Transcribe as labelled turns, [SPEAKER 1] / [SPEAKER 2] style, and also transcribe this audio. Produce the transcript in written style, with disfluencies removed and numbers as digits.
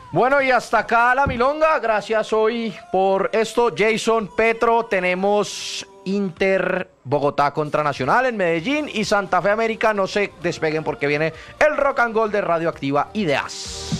[SPEAKER 1] Bueno, y hasta acá la milonga. Gracias hoy por esto, Jason, Petro. Tenemos Inter Bogotá contra Nacional en Medellín y Santa Fe América. No se despeguen porque viene el Rock and Roll de Radioactiva Ideas.